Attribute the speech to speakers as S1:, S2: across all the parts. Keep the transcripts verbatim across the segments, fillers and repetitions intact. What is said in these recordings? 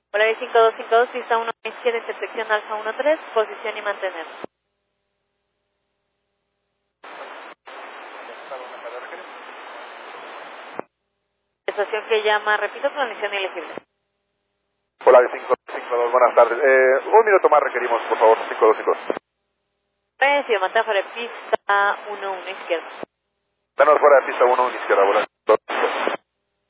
S1: Volaris cinco dos cinco dos, pista uno izquierda, intersección Alfa uno tres, posición y mantener. Estación que llama, repito, condición elegible.
S2: Volaris cinco dos cinco dos, buenas tardes. Eh, un minuto más requerimos, por favor, cinco dos cinco dos.
S1: Precio, mantén fuera de pista uno uno izquierda.
S2: Danos fuera de pista uno uno izquierda, Volaris cinco dos cinco dos.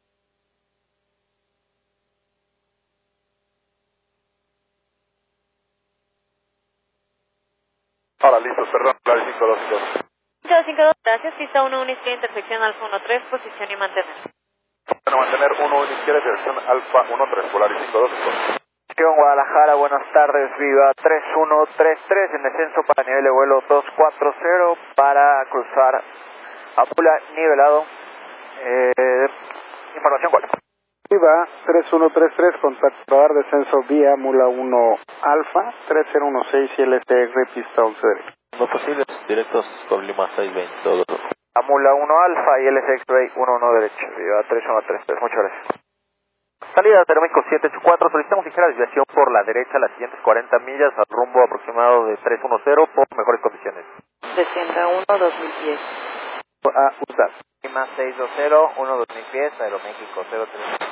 S2: Ahora, listos, perdón, Volaris cinco dos cinco dos.
S1: cinco dos cinco dos, gracias, pista uno uno izquierda, intersección Alfa uno tres, posición y mantener.
S2: Bueno, mantener uno uno izquierda, dirección Alfa uno tres, Volaris cinco dos cinco dos.
S3: Guadalajara, buenas tardes, Viva tres uno tres tres en descenso para nivel de vuelo dos cuatro cero para cruzar Apula nivelado. Eh, información cuál.
S4: Viva tres uno tres tres, contacto radar, descenso vía Mula uno Alfa, tres cero uno seis y L T R, pista once derecha.
S5: No posibles, directos con Lima seis veinte, todo.
S3: Amula uno Alfa y L C X-Ray uno uno derecho, Viva tres uno tres tres, muchas gracias. Salida de Aeroméxico siete ocho cuatro, solicitamos ligera desviación por la derecha las siguientes cuarenta millas al rumbo aproximado de tres uno cero por mejores condiciones.
S1: sesenta y uno, dos mil pies.
S3: A U S A T. Lima seis dos cero, uno dos mil pies, Aeroméxico cero tres.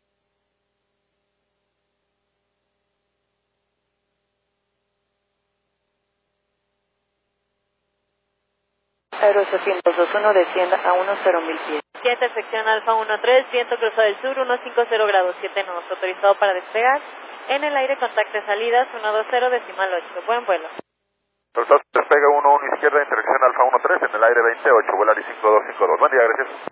S1: Aero ochocientos dos uno, descienda a uno cero mil pies. Intersección Alfa uno tres, viento cruzado del sur, ciento cincuenta grados siete nudos, autorizado para despegar. En el aire, contacte salidas, ciento veinte decimal ocho. Buen vuelo.
S2: Resultados, despega uno uno izquierda, intersección Alfa uno tres, en el aire veintiocho, Volaris cinco dos cinco dos. Buen día, gracias.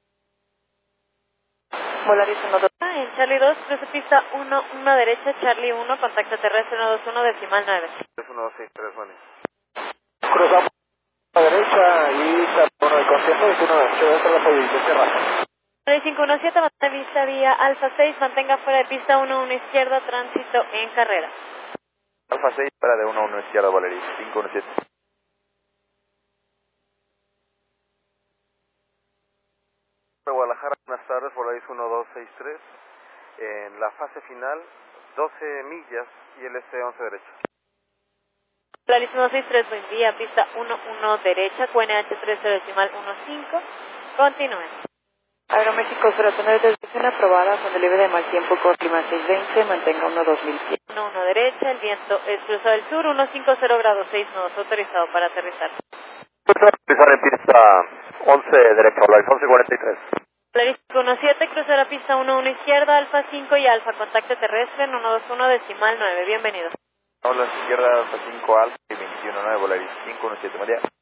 S1: Volaris uno dos. En Charlie dos, cruce pista uno uno derecha, Charlie uno, contacto terrestre ciento veintiuno decimal nueve.
S2: tres uno dos seis tres, buen día.
S3: Cruzamos a la derecha y uno de concierto, uno de derecha, esta es la posición cerrada.
S1: Volaris cinco uno siete, mantenga vista vía Alfa seis, mantenga fuera de pista uno uno izquierda, tránsito en carrera.
S2: Alfa seis, para de uno uno izquierda, Volaris cinco uno siete. Guadalajara, buenas tardes, Volaris uno dos seis tres. En la fase final, doce millas y L C once derecha.
S1: Volaris uno seis tres, buen día, pista uno uno derecha, Q N H trece decimal quince, continúen.
S6: Aeroméxico cero nueve, desviación aprobada con delivery de mal tiempo con clima seis veinte, mantenga uno dos mil pies.
S1: uno uno derecha, el viento es cruzado del sur, ciento cincuenta grados seis nudos, autorizado para aterrizar.
S3: Aterrizar en pista once derecha, Volaris once cuarenta y tres.
S1: Volaris cinco uno siete, cruza la pista uno uno izquierda, Alfa cinco y Alfa, contacto terrestre en ciento veintiuno decimal nueve, bienvenido.
S2: Hola, izquierda Alfa cinco Alfa y veintiuno nueve, Volaris cinco uno siete, buen día.